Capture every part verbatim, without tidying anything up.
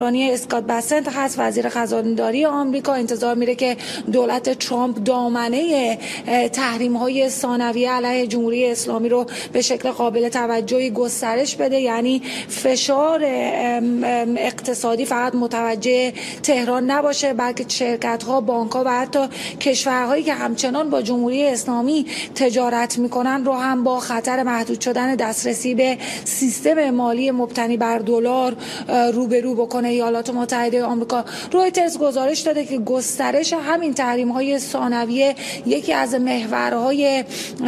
اسکات بسنت هست، وزیر خزانه‌داری آمریکا. انتظار میره که دولت ترامپ دامنه تحریم‌های ثانویه علیه جمهوری اسلامی رو به شکل قابل توجهی گسترش بده، یعنی فشار اقتصادی فقط متوجه تهران نباشه، بلکه شرکت‌ها، بانک‌ها و حتی کشورهایی که همچنان با جمهوری اسلامی تجارت میکنن رو هم با خطر محدود شدن دسترسی به سیستم مالی مبتنی بر دلار روبرو بکنه. ایالات متحده آمریکا رویترز گزارش داده که گسترش همین تحریم‌های ثانویه یکی از محورهای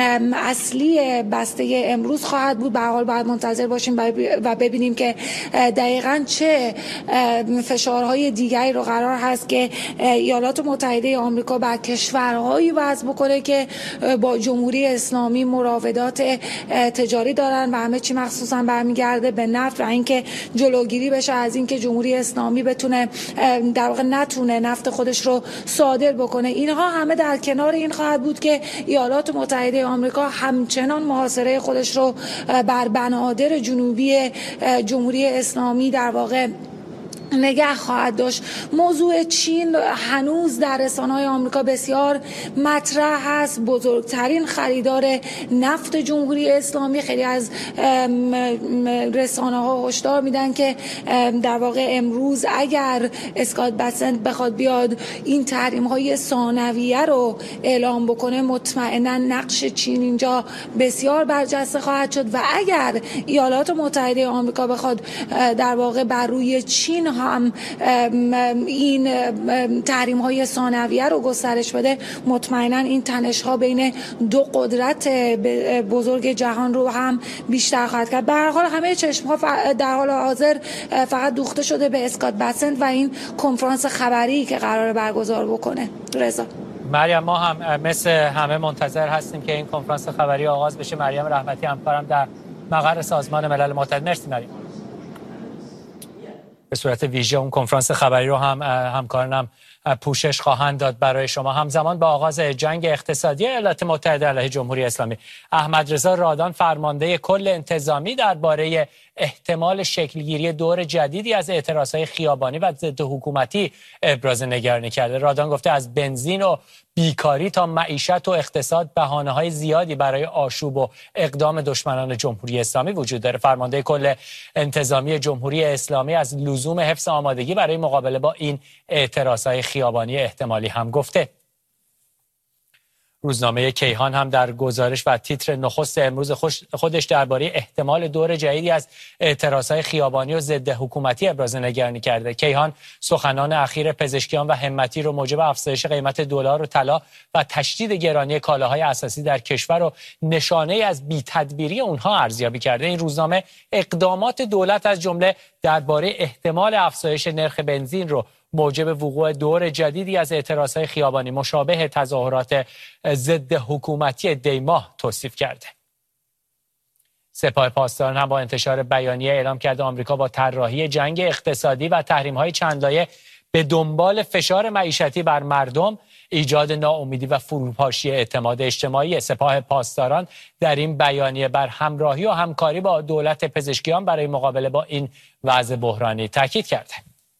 اصلی بسته امروز خواهد بود. به هر حال باید منتظر باشیم و ببینیم که دقیقاً چه فشارهای دیگری رو قرار هست که ایالات متحده آمریکا بر کشورهایی وضع بکنه که با جمهوری اسلامی مراودات تجاری دارن و همه چی مخصوصا برمیگرده به نفت و اینکه جلوگیری بشه از اینکه جمهوری اسلامی بتونه در واقع نتونه نفت خودش رو صادر بکنه. اینها همه در کنار این خواهد بود که ایالات متحده آمریکا همچنان محاصره خودش رو بر بنادر جنوبی جمهوری اسلامی در واقع نگه خواهد داشت. موضوع چین هنوز در رسانه‌های آمریکا بسیار مطرح هست. بزرگترین خریدار نفت جمهوری اسلامی، خیلی از رسانه‌ها هشدار میدن که در واقع امروز اگر اسکات بسنت بخواد بیاد این تحریم‌های ثانویه رو اعلام بکنه، مطمئنا نقش چین اینجا بسیار برجسته خواهد شد و اگر ایالات متحده آمریکا بخواد در واقع بر روی چین هم این تحریم های ثانویه رو گسترش بده، مطمئنا این تنش ها بین دو قدرت بزرگ جهان رو هم بیشتر خواهد کرد. به هر حال همه چشم ها در حال حاضر فقط دوخته شده به اسکات بسنت و این کنفرانس خبری که قراره برگزار بکنه. رضا مریم، ما هم مثل همه منتظر هستیم که این کنفرانس خبری آغاز بشه. مریم رحمتی همکارم در مقر سازمان ملل متحد. مرسی مریم. به صورت ویژه اون کنفرانس خبری رو هم همکارانم پوشش خواهند داد برای شما. همزمان با آغاز جنگ اقتصادی ایالات متحده علیه جمهوری اسلامی، احمد رضا رادان فرمانده کل انتظامی درباره احتمال شکلگیری دور جدیدی از اعتراضهای خیابانی و ضد حکومتی ابراز نگرانی کرده. رادان گفته از بنزین و بیکاری تا معیشت و اقتصاد بهانه‌های زیادی برای آشوب و اقدام دشمنان جمهوری اسلامی وجود داره. فرمانده کل انتظامی جمهوری اسلامی از لزوم حفظ آمادگی برای مقابله با این اعتراضهای خیابانی احتمالی هم گفته. روزنامه کیهان هم در گزارش و تیتر نخست امروز خودش درباره احتمال دور جدیدی از اعتراضهای خیابانی و ضد حکومتی ابراز نگرانی کرده. کیهان سخنان اخیر پزشکیان و همتی رو موجب افزایش قیمت دلار و طلا و تشدید گرانی کالاهای اساسی در کشور و نشانه از بی‌تدبیری اونها ارزیابی کرده. این روزنامه اقدامات دولت از جمله درباره احتمال افزایش نرخ بنزین رو موجب وقوع دور جدیدی از اعتراضهای خیابانی مشابه تظاهرات ضد حکومتی دیماه توصیف کرده. سپاه پاسداران هم با انتشار بیانیه اعلام کرده آمریکا با طراحی جنگ اقتصادی و تحریم‌های چندلایه به دنبال فشار معیشتی بر مردم، ایجاد ناامیدی و فروپاشی اعتماد اجتماعی. سپاه پاسداران در این بیانیه بر همراهی و همکاری با دولت پزشکیان برای مقابله با این وضع بحرانی تاکید کرده.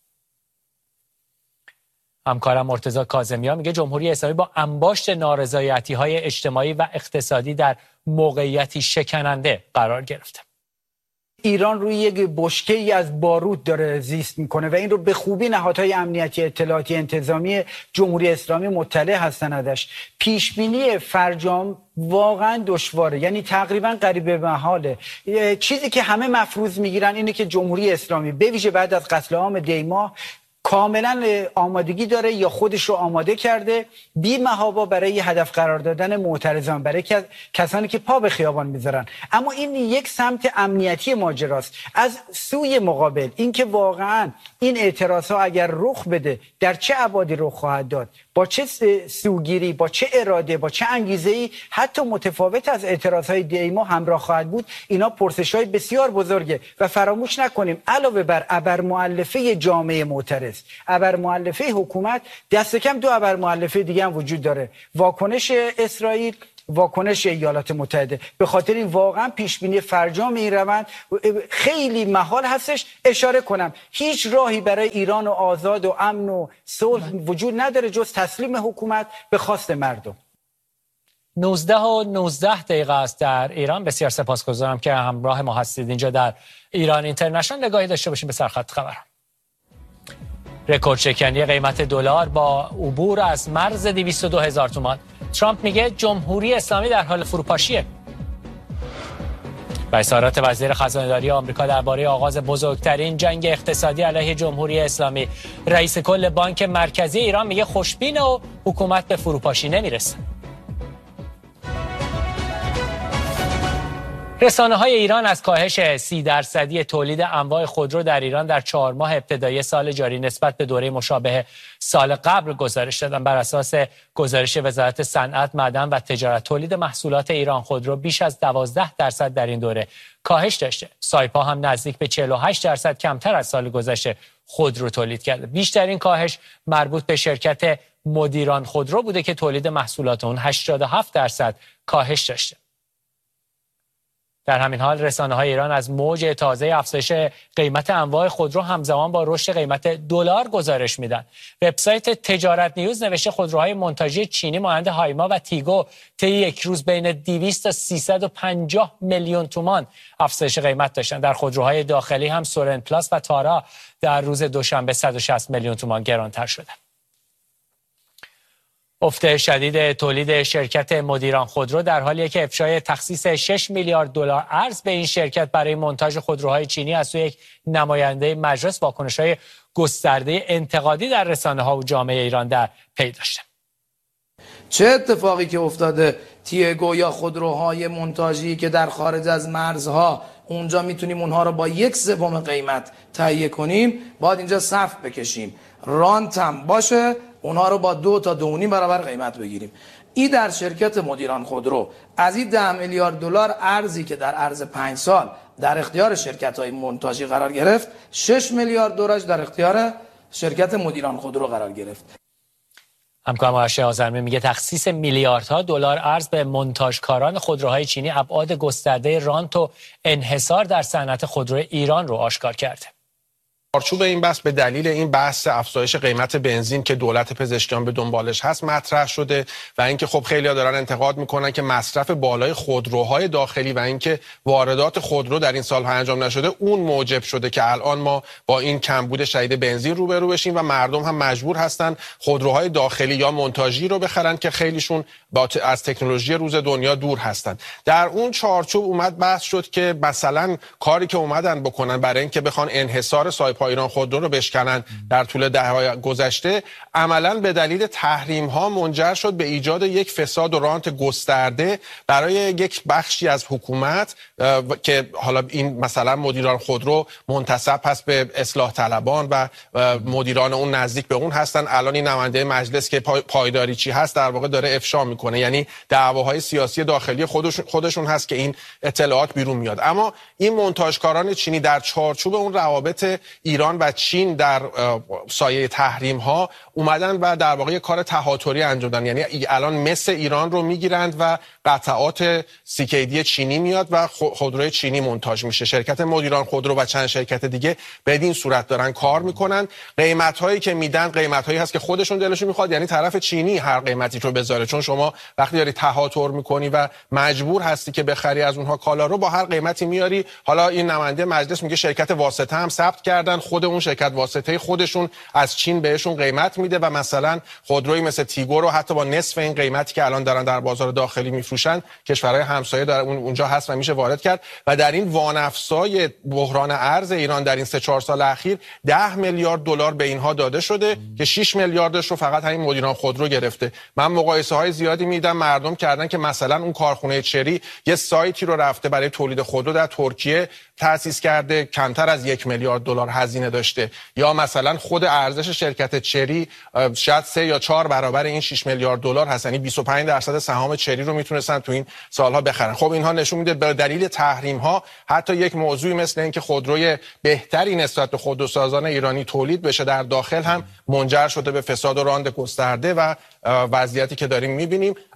همکارم مرتضی کاظمیان میگه جمهوری اسلامی با انباشت نارضایتی‌های اجتماعی و اقتصادی در موقعیتی شکننده قرار گرفته. ایران روی یک بشکه‌ای از بارود داره زیست میکنه و این رو به خوبی نهادهای امنیتی اطلاعاتی انتظامی جمهوری اسلامی مطلع هستن ازش. پیش بینی فرجام واقعا دشواره، یعنی تقریبا قریب به محاله. چیزی که همه مفروض میگیرن اینه که جمهوری اسلامی به ویژه بعد از قتل عام دیماه کاملا آمادگی داره یا خودش رو آماده کرده بی محابا برای هدف قرار دادن معترضان، برای کسانی که پا به خیابان میذارن. اما این یک سمت امنیتی ماجراست. از سوی مقابل اینکه واقعا این اعتراضها اگر رخ بده در چه ابعادی رخ خواهد داد، با چه سوگیری، با چه اراده، با چه انگیزه‌ای حتی متفاوت از اعتراضهای دیما همراه خواهد بود، اینا پرسش‌های بسیار بزرگه. و فراموش نکنیم علاوه بر ابرمؤلفه جامعه معترض، ابرمؤلفه حکومت، دست کم دو ابرمؤلفه دیگه هم وجود داره: واکنش اسرائیل واکنش ایالات متحده. به خاطر این واقعا پیش بینی فرجام این روند خیلی محال هستش. اشاره کنم هیچ راهی برای ایران و آزاد و امن و صلح وجود نداره جز تسلیم حکومت به خواست مردم. نوزده و نوزده دقیقه است در ایران. بسیار سپاسگزارم که همراه ما هستید اینجا در ایران اینترنشنال. نگاهی داشته باشیم به سرخط خبر. رکورد شکنی قیمت دلار با عبور از مرز دویست و دو هزار تومان. ترامپ میگه جمهوری اسلامی در حال فروپاشیه. و اظهارات وزیر خزانه‌داری آمریکا درباره آغاز بزرگترین جنگ اقتصادی علیه جمهوری اسلامی. رئیس کل بانک مرکزی ایران میگه خوشبینه و حکومت به فروپاشی نمیرسه. رسانه‌های ایران از کاهش سی درصدی تولید انواع خودرو در ایران در چهار ماه ابتدایی سال جاری نسبت به دوره مشابه سال قبل گزارش دادند. بر اساس گزارش وزارت صنعت، معدن و تجارت، تولید محصولات ایران خودرو بیش از دوازده درصد در این دوره کاهش داشته. سایپا هم نزدیک به چهل و هشت درصد کمتر از سال گذشته خودرو تولید کرده. بیشترین کاهش مربوط به شرکت مدیران خودرو بوده که تولید محصولات اون هشتاد و هفت درصد کاهش داشته. در همین حال رسانه‌های ایران از موج تازه افزایش قیمت انواع خودرو همزمان با رشد قیمت دلار گزارش میدن. وبسایت تجارت نیوز نوشته خودروهای منتاژی چینی مانند هایما و تیگو طی یک روز بین دویست تا سیصد و پنجاه میلیون تومان افزایش قیمت داشتن. در خودروهای داخلی هم سورن پلاس و تارا در روز دوشنبه صد و شصت میلیون تومان گرانتر شدند. افت شدید تولید شرکت مدیران خودرو در حالیه که افشای تخصیص شش میلیارد دلار ارز به این شرکت برای مونتاژ خودروهای چینی از سوی یک نماینده مجلس واکنش‌های گسترده انتقادی در رسانه‌ها و جامعه ایران در پی داشته. چه اتفاقی که افتاده تیگو یا خودروهای مونتاژی که در خارج از مرزها اونجا میتونیم اونها رو با یک سوم قیمت تهیه کنیم، باید اینجا صف بکشیم، رانت هم باشه، اونها رو با دو تا دو و نیم برابر قیمت بگیریم. این در شرکت مدیران خودرو از این ده میلیارد دلار ارزی که در عرض پنج سال در اختیار شرکت‌های مونتاژی قرار گرفت، شش میلیارد دلارش در اختیار شرکت مدیران خودرو قرار گرفت. همکارم آرشه آذرمی میگه تخصیص میلیاردها دلار ارز به مونتاژکاران خودروهای چینی ابعاد گسترده رانت و انحصار در صنعت خودرو ایران رو آشکار کرده. چارچوب این بحث به دلیل این بحث افزایش قیمت بنزین که دولت پزشکیان به دنبالش هست مطرح شده و اینکه خب خیلی‌ها دارن انتقاد میکنن که مصرف بالای خودروهای داخلی و اینکه واردات خودرو در این سال انجام نشده اون موجب شده که الان ما با این کمبود شدید بنزین روبرو بشیم و مردم هم مجبور هستن خودروهای داخلی یا مونتاژی رو بخرن که خیلیشون با از تکنولوژی روز دنیا دور هستن. در اون چارچوب اومد بحث شد که مثلا کاری که اومدن بکنن برای اینکه بخوان انحصار سایپا ایران خودرو رو بشکنن در طول دهه‌های گذشته، عملاً به دلیل تحریم ها منجر شد به ایجاد یک فساد و رانت گسترده برای یک بخشی از حکومت که حالا این مثلا مدیران خودرو منتسب هست به اصلاح طلبان و مدیران اون نزدیک به اون هستن. الان این نماینده مجلس که پایداری چی هست در واقع داره افشا میکنه، یعنی دعواهای سیاسی داخلی خودشون خودشون هست که این اطلاعات بیرون میاد. اما این مونتاژکاران چینی در چارچوب اون روابط ایران و چین در سایه تحریم ها اومدن و در واقع کار تهاتری انجام دادن، یعنی الان مس ایران رو میگیرند و قطعات سیکیدی چینی میاد و خودروی چینی مونتاژ میشه. شرکت مدیران خودرو و چند شرکت دیگه بدین صورت دارن کار میکنن. قیمت هایی که میدن قیمت هایی هست که خودشون دلشون میخواد، یعنی طرف چینی هر قیمتی رو بذاره، چون شما وقتی داری تهاتر میکنی و مجبور هستی که بخری از اونها کالا رو با هر قیمتی میاری. حالا این نماینده مجلس میگه شرکت واسطه هم ثبت کردن، خود اون شرکت واسطه خودشون از چین بهشون قیمت میده و مثلا خودرویی مثل تیگو رو حتی با نصف این قیمتی که الان دارن در بازار داخلی میفروشن کشورهای همسایه در اونجا هست و میشه وارد کرد. و در این وانفسای بحران ارز ایران در این سه چهار سال اخیر ده میلیارد دلار به اینها داده شده که شش میلیاردش رو فقط همین مدیران خودرو گرفته. من مقایسه های زیادی میدم مردم کردن که مثلا اون کارخونه چری یه سایتی رو رفته برای تولید خودرو در ترکیه تأسیس کرده، کمتر از یک میلیارد دلار هزینه داشته، یا مثلا خود ارزش شرکت چری شاید سه یا چهار برابر این شش میلیارد دلار هست، یعنی بیست و پنج درصد سهام چری رو میتونستن تو این سالها بخرن. خب اینها نشون میده به دلیل تحریم ها حتی یک موضوعی مثل اینکه خودروی بهتری نسبت به خودروسازان ایرانی تولید بشه در داخل هم منجر شده به فساد و راند گسترده و وضعیتی که داریم میبینیم.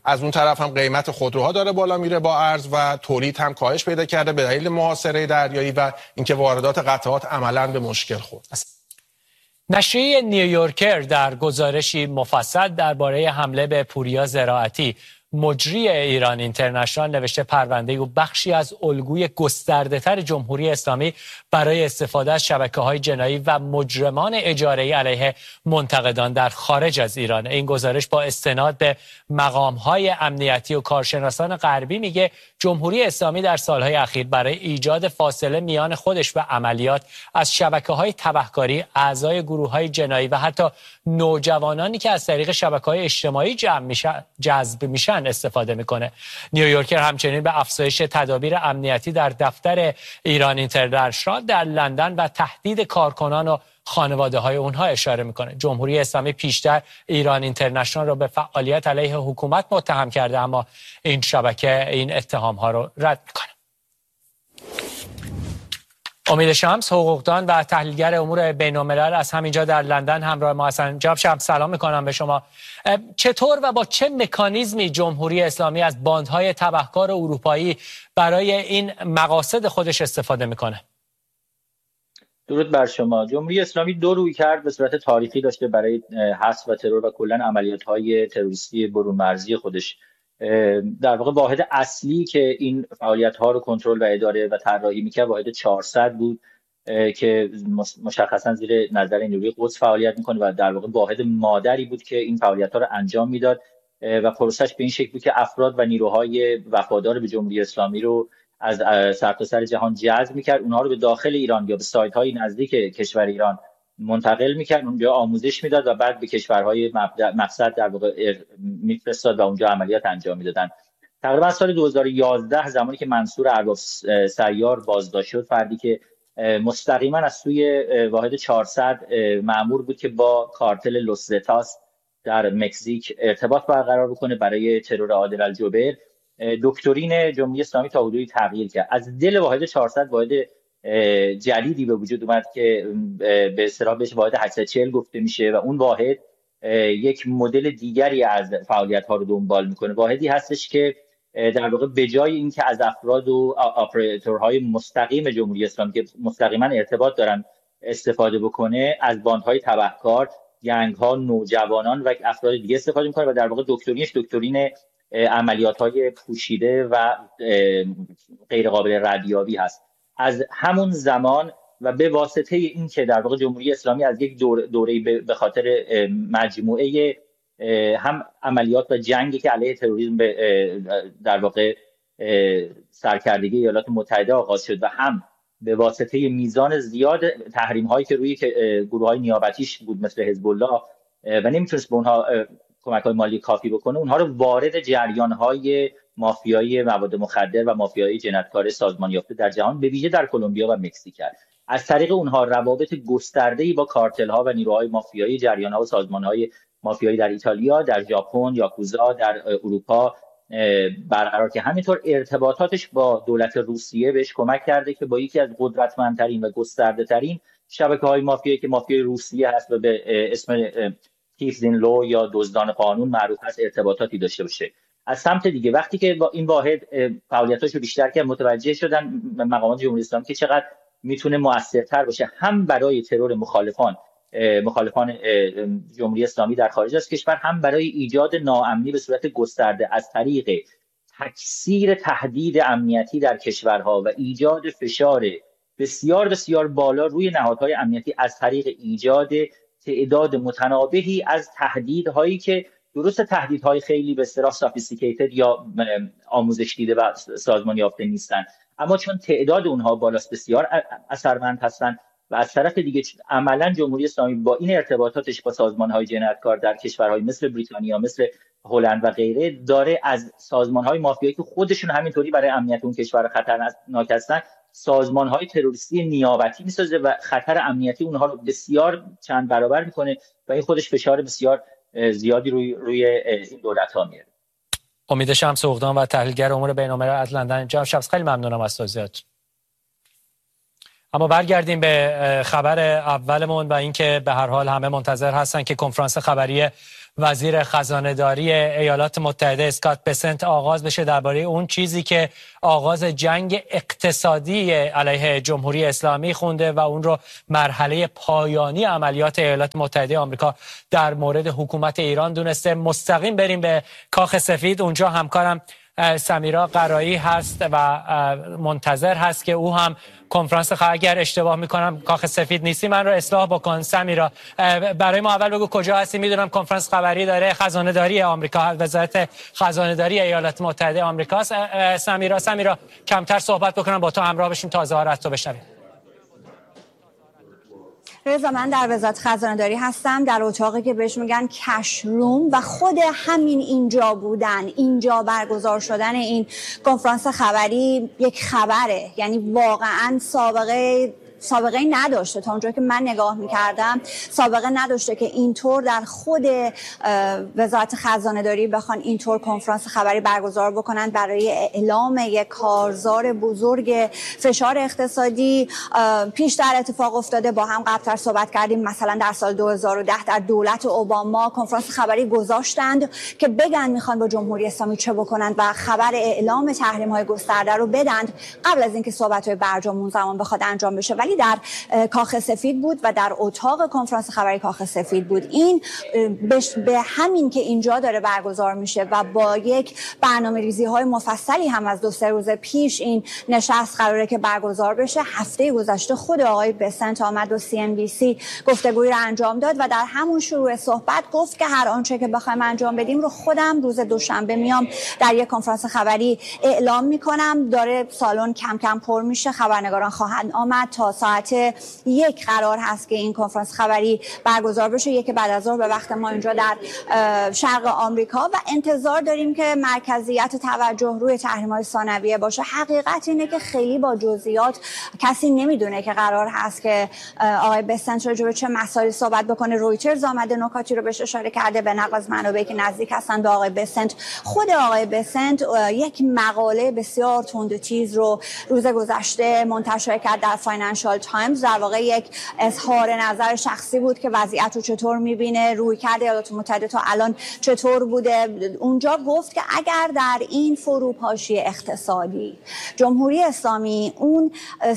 از اون طرف هم قیمت خودروها داره بالا میره با ارز و تولید هم کاهش پیدا کرده به دلیل محاصره دریایی و اینکه واردات قطعات عملاً به مشکل خورد. نشریه نیویورکر در گزارشی مفصل درباره حمله به پوریا زراعتی مجری ایران اینترنشنال نوشته پرونده او بخشی از الگوی گسترده‌تر جمهوری اسلامی برای استفاده از شبکه‌های جنایی و مجرمان اجاره‌ای علیه منتقدان در خارج از ایران. این گزارش با استناد به مقام‌های امنیتی و کارشناسان غربی میگه جمهوری اسلامی در سالهای اخیر برای ایجاد فاصله میان خودش و عملیات از شبکه‌های تبهکاری، اعضای گروه‌های جنایی و حتی نوجوانانی که از طریق شبکه‌های اجتماعی جمع میشن جذب میشن استفاده میکنه. نیویورکر همچنین به افزایش تدابیر امنیتی در دفتر ایران اینترنشنال در لندن و تهدید کارکنان و خانواده های اونها اشاره میکنه. جمهوری اسلامی پیشتر ایران اینترنشنال را به فعالیت علیه حکومت متهم کرده، اما این شبکه این اتهام ها رو رد میکنه. امید شمس، حقوقدان و تحلیلگر امور بین‌الملل از همینجا در لندن همراه ما هستند. جناب شمس سلام میکنم به شما. چطور و با چه مکانیزمی جمهوری اسلامی از باندهای تبهکار اروپایی برای این مقاصد خودش استفاده میکنه؟ درود بر شما. جمهوری اسلامی دو رویکرد به صورت تاریخی داشته برای حذف و ترور و کلا عملیات‌های تروریستی برون مرزی خودش. در واقع واحد اصلی که این فعالیت‌ها رو کنترل و اداره و طراحی می‌کرد واحد چهارصد بود که مشخصا زیر نظر نیروی قدس فعالیت می‌کنه و در واقع واحد مادری بود که این فعالیت‌ها رو انجام میداد و پروسش به این شکل بود که افراد و نیروهای وفادار به جمهوری اسلامی رو از سرتاسر جهان جذب می‌کرد، اونها رو به داخل ایران یا به سایت‌های نزدیک کشور ایران منتقل می‌کرد، اونجا آموزش میداد و بعد به کشورهای مقصد در واقع میفرستاد و اونجا عملیات انجام میدادن. تقریبا سال دو هزار و یازده زمانی که منصور ارباب سیار بازداشت شد، فردی که مستقیما از سوی واحد چهارصد مأمور بود که با کارتل لوس زتاس در مکزیک ارتباط برقرار بکنه برای ترور عادل الجبر، دکترین جمهوری اسلامی تا حدودی تغییر کرد. از دل واحد چهارصد واحد جدیدی به وجود اومد که به اصطلاح بهش واحد هشتصد و چهل گفته میشه و اون واحد یک مدل دیگری از فعالیت‌ها رو دنبال میکنه. واحدی هستش که در واقع به جای اینکه از افراد و آپراتورهای مستقیم جمهوری اسلامی که مستقیما ارتباط دارن استفاده بکنه، از باندهای تبهکار، گنگ‌ها، نوجوانان و افراد دیگه استفاده میکنه و در واقع دکترینش دکترین عملیات‌های پوشیده و غیر قابل ردیابی هست. از همون زمان و به واسطه این که در واقع جمهوری اسلامی از یک دور دوره‌ای به خاطر مجموعه هم عملیات و جنگی که علیه تروریسم در واقع سرکردگی ایالات متحده آغاز شد و هم به واسطه میزان زیاد تحریم‌هایی که روی گروه‌های نیابتیش بود مثل حزب الله و نمیتونست به اونها کمک‌های مالی کافی بکنه، اونها رو وارد جریان‌های مافیایی مواد مخدر و مافیایی جنایتکار سازمان یافته در جهان به ویژه در کلمبیا و مکزیک کرد. از طریق اونها روابط گسترده‌ای با کارتل‌ها و نیروهای مافیایی، جریان‌ها و سازمان‌های مافیایی در ایتالیا، در ژاپن، یاکوزا، در اروپا برقرار که همینطور ارتباطاتش با دولت روسیه بهش کمک کرده که با یکی از قدرتمندترین و گسترده‌ترین شبکه‌های مافیایی که مافیای روسیه هست و به اسم تیفز این لو یا دزدان قانون معروف است ارتباطاتی داشته باشه. از سمت دیگه وقتی که با این واحد فعالیتاشو بیشتر کرد، متوجه شدن مقامات جمهوری اسلامی که چقدر میتونه موثرتر باشه هم برای ترور مخالفان مخالفان جمهوری اسلامی در خارج از کشور، هم برای ایجاد ناامنی به صورت گسترده از طریق تکثیر تهدید امنیتی در کشورها و ایجاد فشار بسیار بسیار بالا روی نهادهای امنیتی از طریق ایجاد تعداد متنابهی از تهدیدهایی که درست تهدیدهای خیلی به اصطلاح سافیستیکیتد یا آموزش دیده و سازمان یافته نیستن، اما چون تعداد اونها بالاست بسیار اثرمند هستن و از طرف دیگه عملا جمهوری اسلامی با این ارتباطاتش با سازمان‌های جنایتکار در کشورهای مثل بریتانیا، مثل هلند و غیره داره از سازمان‌های مافیایی که خودشون همینطوری برای امنیت اون کشور خطرناک هستن سازمان‌های تروریستی نیابتی می‌سازه و خطر امنیتی اونها رو بسیار چند برابر می‌کنه و این خودش فشار بسیار زیادی روی روی این دولت‌ها میاره. امید شمس حقوقدان و تحلیلگر امور بین‌الملل از لندن. جناب شمس خیلی ممنونم از توضیحات. اما برگردیم به خبر اولمون و اینکه به هر حال همه منتظر هستن که کنفرانس خبری وزیر خزانه‌داری ایالات متحده اسکات بسنت آغاز بشه درباره اون چیزی که آغاز جنگ اقتصادی علیه جمهوری اسلامی خونده و اون رو مرحله پایانی عملیات ایالات متحده آمریکا در مورد حکومت ایران دونسته. مستقیم بریم به کاخ سفید. اونجا همکارم سمیرا قرایی هست و منتظر هست که او هم کنفرانس خبری، اگر اشتباه میکنم کاخ سفید نیستی من رو اصلاح بکن سمیرا. برای ما اول بگو کجا هستی. میدونم کنفرانس خبری داره خزانه‌داری آمریکا، وزارت خزانه‌داری ایالات متحده آمریکا. سمیرا سمیرا کمتر صحبت بکنم با تو همراه بشیم تا ظاهرت رو بشنویم. رضا، من در وزارت خزانه‌داری هستم، در اتاقی که بهش میگن کش روم و خود همین اینجا بودن، اینجا برگزار شدن این کنفرانس خبری یک خبره، یعنی واقعا سابقه سابقه نداشته. تا اونجایی که من نگاه میکردم سابقه نداشته که اینطور در خود وزارت خزانه‌داری بخوان اینطور کنفرانس خبری برگزار بکنن برای اعلام یک کارزار بزرگ فشار اقتصادی. پیشتر اتفاق افتاده، با هم قبلتر صحبت کردیم، مثلا در سال دو هزار و ده در دولت اوباما کنفرانس خبری گذاشتند که بگن میخوان با جمهوری اسلامی چه بکنند و خبر اعلام تحریم های گسترده رو بدند قبل از اینکه صحبت های برجام اون زمان بخواد انجام بشه. ولی در کاخ سفید بود و در اتاق کنفرانس خبری کاخ سفید بود. این به همین که اینجا داره برگزار میشه و با یک برنامه‌ریزی های مفصلی هم از دو سه روز پیش این نشست قراره که برگزار بشه. هفته گذشته خود آقای بسنت آمد و سی ان بی سی گفتگویی رو انجام داد و در همون شروع صحبت گفت که هر آنچه که بخوایم انجام بدیم رو خودم روز دوشنبه میام در یک کنفرانس خبری اعلام میکنم. داره سالن کم کم پر میشه، خبرنگاران خواهند آمد. تا ساعت یک قرار هست که این کنفرانس خبری برگزار بشه، یک بعد از ظهر به وقت ما اینجا در شرق آمریکا، و انتظار داریم که مرکزیت توجه روی تحریم‌های ثانویه باشه. حقیقت اینه که خیلی با جزئیات کسی نمیدونه که قرار هست که آقای بسنت راجع به چه مسائلی صحبت بکنه. رویترز آمده نکاتی رو بهش اشاره کرده به نقل از منابعی که نزدیک هستن به آقای بسنت. خود آقای بسنت یک مقاله بسیار تند و تیز رو روز گذشته منتشر کرد در فاینانشال تایمز. در واقع یک اظهار نظر شخصی بود که وضعیت رو چطور میبینه، رویکرد ایالات متحده تا الان چطور بوده. اونجا گفت که اگر در این فروپاشی اقتصادی جمهوری اسلامی اون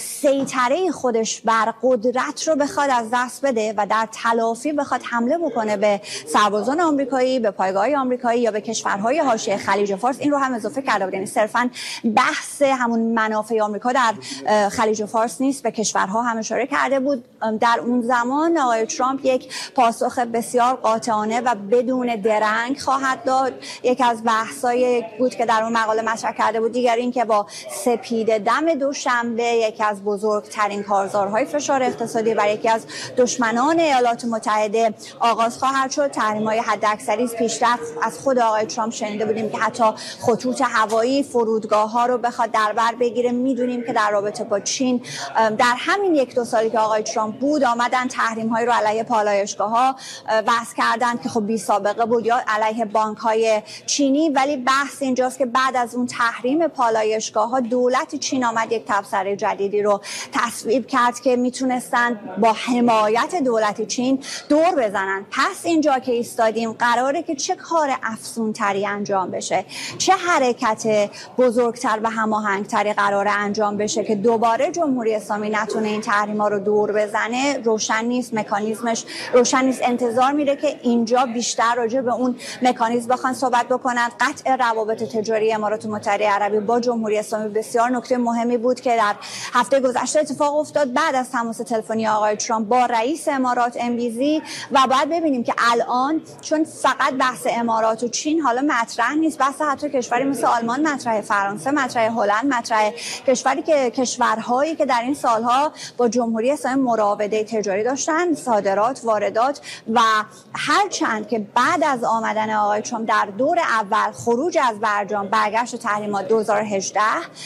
سیطره خودش بر قدرت رو بخواد از دست بده و در تلافی بخواد حمله بکنه به سربازان آمریکایی، به پایگاه‌های آمریکایی یا به کشورهای حاشیه خلیج فارس، این رو هم اضافه کرده بود. یعنی صرفاً بحث همون منافع آمریکا در خلیج فارس نیست، به کشورها هم اشاره کرده بود. در اون زمان آقای ترامپ یک پاسخ بسیار قاطعانه و بدون درنگ خواهد داد. یک از بحث‌های بود که در اون مقاله مطرح کرده بود. دیگر این که با سپید دم دوشنبه یکی از بزرگترین کارزارهای فشار اقتصادی برای یکی از دشمنان ایالات متحده آغاز خواهد شد. تحریم‌های حداکثری پیشتر از خود آقای ترامپ شنیده بودیم که حتی خطوط هوایی فرودگاه‌ها رو بخواد در بر بگیره. میدونیم که در رابطه با چین در همین یک دو سالی که آقای ترامپ بود آمدن تحریم‌هایی رو علیه پالایشگاه‌ها وضع کردن که خب بی سابقه بود، یا علیه بانک‌های چینی. ولی بحث اینجاست که بعد از اون تحریم پالایشگاه‌ها دولت چین آمد یک تبصره جدیدی رو تصویب کرد که میتونستن با حمایت دولت چین دور بزنن. پس اینجا که ایستادیم قراره که چه کار افزونتری انجام بشه، چه حرکت بزرگتر و هماهنگتری قراره انجام بشه که دوباره جمهوری اسلامی نتونه این تحریم‌ها رو دور بزنه. روشن نیست، مکانیزمش روشن نیست. انتظار میره که اینجا بیشتر راجع به اون مکانیزم بخوان صحبت بکنن. قطع روابط تجاری امارات متحده عربی با جمهوری اسلامی بسیار نکته مهمی بود که در هفته گذشته اتفاق افتاد بعد از تماس تلفنی آقای ترامپ با رئیس امارات ام بی زی. و باید ببینیم که الان چون فقط بحث امارات و چین حالا مطرح نیست، بحث حتی کشوری مثل آلمان مطرح، فرانسه مطرح، هلند مطرح، کشوری که کشورهایی که در این سالها با جمهوری اسلامی مراوده تجاری داشتن، صادرات، واردات. و هرچند که بعد از آمدن آقای ترامپ در دور اول خروج از برجام، برگشت تحریمات دو هزار و هجده،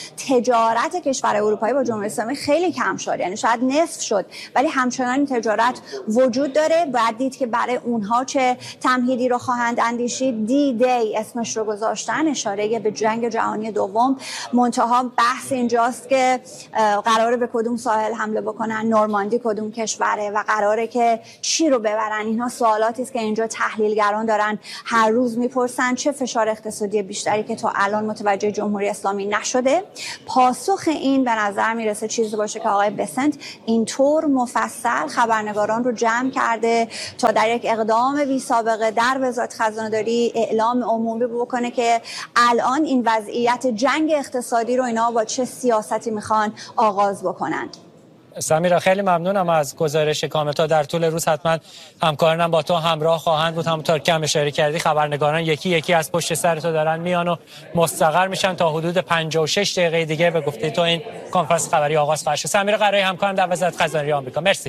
تجارت کشور اروپایی با جمهوری اسلامی خیلی کم شد، یعنی شاید نصف شد، ولی همچنان تجارت وجود داره. باید دید که برای اونها چه تمهیدی رو خواهند اندیشید. دی دی اسمش رو گذاشتن، اشاره به جنگ جهانی دوم. منتها بحث اینجاست که قراره به کدوم ساحل حمله بکنن، نورماندی کدوم کشوره و قراره که چی رو ببرن. اینها سوالاتی است که اینجا تحلیلگران دارن هر روز میپرسن. چه فشار اقتصادی بیشتری که تا الان متوجه جمهوری اسلامی نشده. پاسخ این به نظر میرسه چیزی باشه که آقای بسنت اینطور مفصل خبرنگاران رو جمع کرده تا در یک اقدام بی سابقه در وزارت خزانه‌داری اعلام عمومی بکنه که الان این وضعیت جنگ اقتصادی رو اینا با چه سیاستی میخوان آغاز بکنن. سمیرا خیلی ممنونم از گزارش کامل. تا در طول روز حتما همکارانم با تو همراه خواهند بود. همونطور که هم اشاره کردی خبرنگاران یکی یکی از پشت سر تو دارن میان و مستقر میشن تا حدود پنجاه و شش دقیقه دیگه به گفته تو این کنفرانس خبری آغاز خواهد شد. سمیرا قرایی همکارم در وزارت خزانه‌داری آمریکا، مرسی.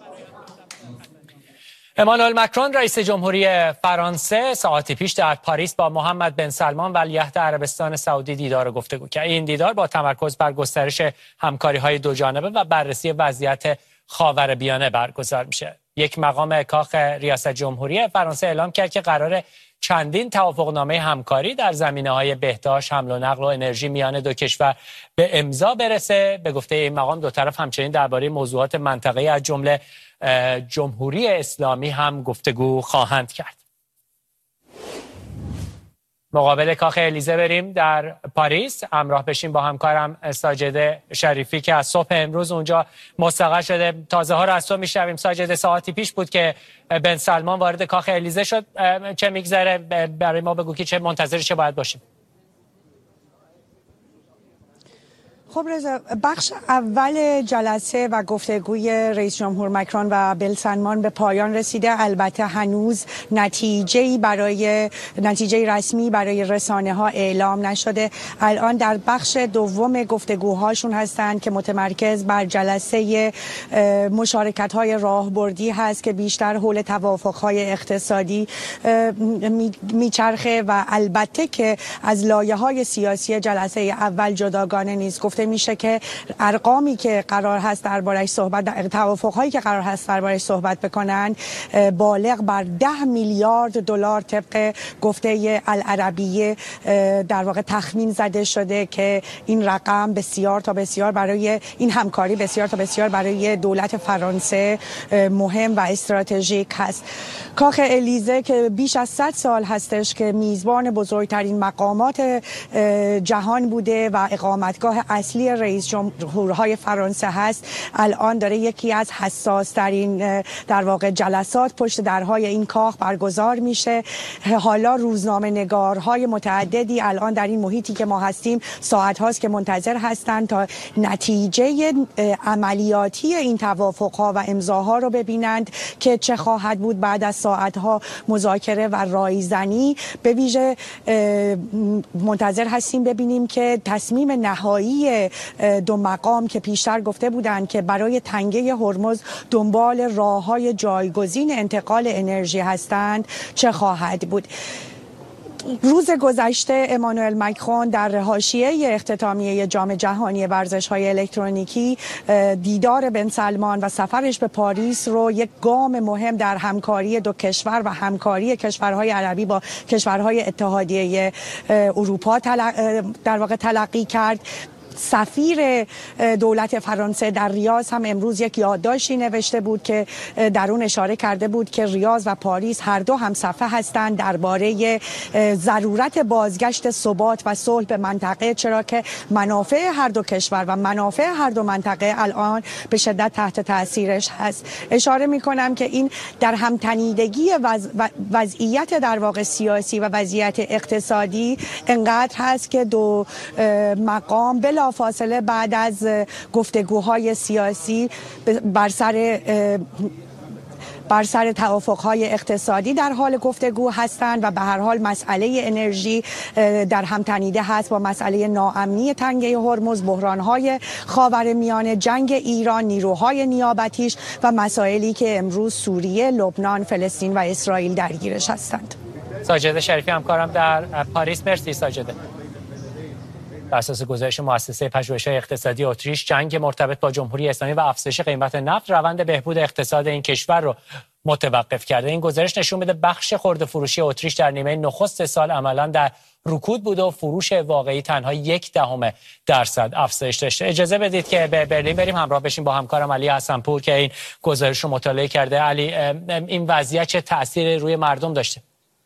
امانوئل مکرون رئیس جمهوری فرانسه ساعتی پیش در پاریس با محمد بن سلمان ولیعهد عربستان سعودی دیدار گفتگو کرد. این دیدار با تمرکز بر گسترش همکاری‌های دوجانبه و بررسی وضعیت خاورمیانه برگزار میشه. یک مقام کاخ ریاست جمهوری فرانسه اعلام کرد که قرار چندین توافقنامه همکاری در زمینه‌های بهداشت، حمل و نقل و انرژی میان دو کشور به امضا برسه. به گفته این مقام دو طرف همچنین درباره موضوعات منطقه‌ای از جمله جمهوری اسلامی هم گفتگو خواهند کرد. مقابل کاخ الیزه بریم در پاریس، همراه بشیم با همکارم ساجده شریفی که از صبح امروز اونجا مستقر شده. تازه ها رو از تو میشنویم. ساجده، ساعتی پیش بود که بن سلمان وارد کاخ الیزه شد. چه میگذره برای ما بگو که چه منتظر چه باید باشیم؟ خب رضا، بخش اول جلسه و گفتگوی رئیس جمهور مکرون و بن سلمان به پایان رسیده. البته هنوز نتیجه‌ای برای نتیجه رسمی برای رسانه‌ها اعلام نشده. الان در بخش دوم گفتگوهاشون هستند که متمرکز بر جلسه مشارکت‌های راهبردی هست که بیشتر حول توافق‌های اقتصادی میچرخه و البته که از لایه‌های سیاسی جلسه اول جداگانه نیست. گفته میشه که ارقامی که قرار هست درباره‌اش صحبت توافق‌هایی که قرار هست درباره‌اش صحبت بکنن بالغ بر ده میلیارد دلار طبق گفته العربیه در واقع تخمین زده شده که این رقم بسیار تا بسیار برای این همکاری بسیار تا بسیار برای دولت فرانسه مهم و استراتژیک هست. کاخ الیزه که بیش از صد سال هستش که میزبان بزرگترین مقامات جهان بوده و اقامتگاه اصلی رئیس جمهورهای فرانسه هست، الان داره یکی از حساس ترین در واقع جلسات پشت درهای این کاخ برگزار میشه. حالا روزنامه نگارهای متعددی الان در این محیطی که ما هستیم ساعت هاست که منتظر هستند تا نتیجه عملیاتی این توافقها و امضاها رو ببینند که چه خواهد بود بعد از ساعت ها مذاکره و رایزنی. به ویژه منتظر هستیم ببینیم که تصمیم نهایی دو مقام که پیشتر گفته بودند که برای تنگه هرمز دنبال راه‌های جایگزین انتقال انرژی هستند چه خواهد بود. روز گذشته امانوئل مکرون در حاشیه اختتامیه جام جهانی ورزش‌های الکترونیکی دیدار بن سلمان و سفرش به پاریس رو یک گام مهم در همکاری دو کشور و همکاری کشورهای عربی با کشورهای اتحادیه اروپا در واقع تلقی کرد. سفیر دولت فرانسه در ریاض هم امروز یک یادداشتی نوشته بود که در اون اشاره کرده بود که ریاض و پاریس هر دو همصفحه هستند درباره ضرورت بازگشت ثبات و صلح به منطقه، چرا که منافع هر دو کشور و منافع هر دو منطقه الان به شدت تحت تاثیرش هست. اشاره می‌کنم که این در همتنیدگی وض... وضعیت در واقع سیاسی و وضعیت اقتصادی انقدر هست که دو مقام بلا فاصله بعد از گفتگوهای سیاسی بر سر بر سر توافقهای اقتصادی در حال گفتگو هستند و به هر حال مسئله انرژی در هم تنیده هست با مسئله ناامنی تنگه هرمز، بحرانهای خاورمیانه، جنگ ایران، نیروهای نیابتیش و مسائلی که امروز سوریه، لبنان، فلسطین و اسرائیل درگیرش هستند. ساجده شریفی همکارم در پاریس، مرسی ساجده. بر اساس گزارش مؤسسه پژوهش‌های اقتصادی اتریش، جنگ مرتبط با جمهوری اسلامی و افزایش قیمت نفت روند بهبود اقتصاد این کشور رو متوقف کرده. این گزارش نشون میده بخش خرده فروشی اتریش در نیمه نخست سال عملاً در رکود بود و فروش واقعی تنها یک دهم درصد افزایش داشته. اجازه بدید که به برلین بریم همراه بشیم با همکارم علی حسن‌پور که این گزارش رو مطالعه کرده. علی، این وضعیت چه تأثیری روی مردم داشته؟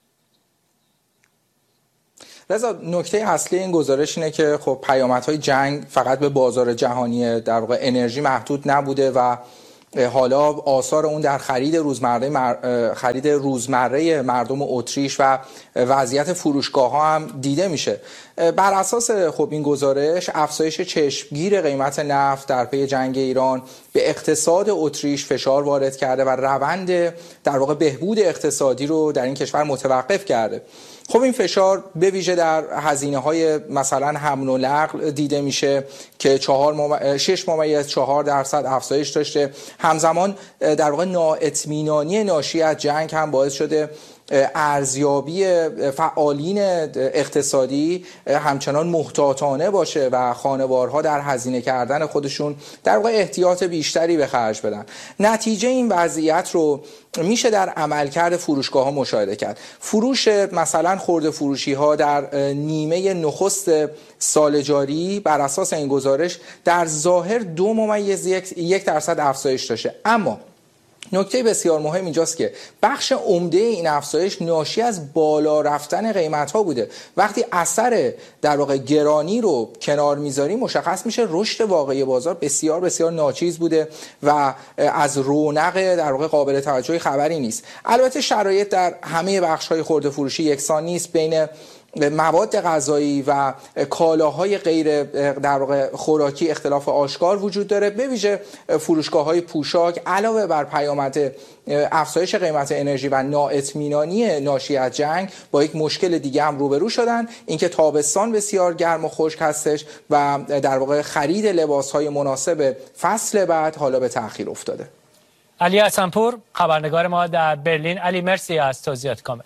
رضا، نکته اصلی این گزارش اینه که خب پیامدهای جنگ فقط به بازار جهانی در واقع انرژی محدود نبوده و حالا آثار اون در خرید روزمره مر... خرید روزمره مردم اتریش و وضعیت فروشگاه ها هم دیده میشه. بر اساس خب این گزارش افزایش چشمگیر قیمت نفت در پی جنگ ایران به اقتصاد اتریش فشار وارد کرده و روند در واقع بهبود اقتصادی رو در این کشور متوقف کرده. خب این فشار به ویژه در هزینه‌های مثلا حمل و نقل دیده میشه که چهار مم... شش ممیز چهار درصد افزایش داشته. همزمان در واقع نااطمینانی ناشی از جنگ هم باعث شده ارزیابی فعالین اقتصادی همچنان محتاطانه باشه و خانوارها در هزینه کردن خودشون در واقع احتیاط بیشتری به خرج بدن. نتیجه این وضعیت رو میشه در عملکرد فروشگاه ها مشاهده کرد. فروش مثلا خرده فروشی ها در نیمه نخست سال جاری بر اساس این گزارش در ظاهر دو ممیز یک, یک درصد افزایش داشته، اما نکته بسیار مهم اینجاست که بخش عمده این افزایش ناشی از بالا رفتن قیمت ها بوده. وقتی اثر در واقع گرانی رو کنار میذاریم مشخص میشه رشد واقعی بازار بسیار بسیار ناچیز بوده و از رونق در واقع قابل توجهی خبری نیست. البته شرایط در همه بخش های خرده فروشی یکسان نیست. بین مواد غذایی و کالاهای غیر در واقع خوراکی اختلاف آشکار وجود داره. به ویژه فروشگاه‌های پوشاک علاوه بر پیامد افزایش قیمت انرژی و نااطمینانی ناشی از جنگ با یک مشکل دیگه هم روبرو شدن، اینکه تابستان بسیار گرم و خشک هستش و در واقع خرید لباس‌های مناسب فصل بعد حالا به تأخیر افتاده. علی حسن‌پور خبرنگار ما در برلین. علی مرسی از توضیحات کامل.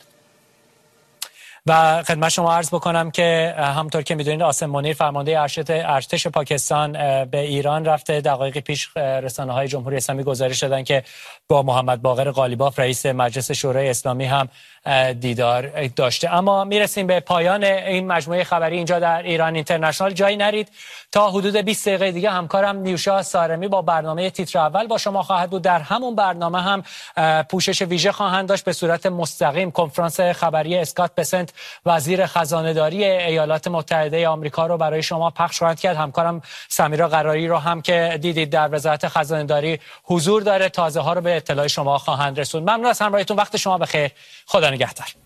و خدمت شما عرض بکنم که همونطور که میدونید آسم منیر فرمانده ارتش پاکستان به ایران رفته. دقایقی پیش رسانه‌های جمهوری اسلامی گزارش دادن که با محمد باقر قالیباف رئیس مجلس شورای اسلامی هم دیدار داشته. اما میرسیم به پایان این مجموعه خبری اینجا در ایران اینترنشنال. جایی نرید، تا حدود بیست دقیقه دیگه همکارم نیوشا سارمی با برنامه تیتر اول با شما خواهد بود. در همون برنامه هم پوشش ویژه خواهند داشت به صورت مستقیم. کنفرانس خبری اسکات بسنت وزیر خزانه‌داری ایالات متحده آمریکا رو برای شما پخش خواهند کرد. همکارم سمیرا قراری رو هم که دیدید در وزارت خزانه‌داری حضور داره، تازه ها رو به اطلاع شما خواهند رسوند. ممنون از همراهیتون. وقت شما بخیر. خدا نگهدار.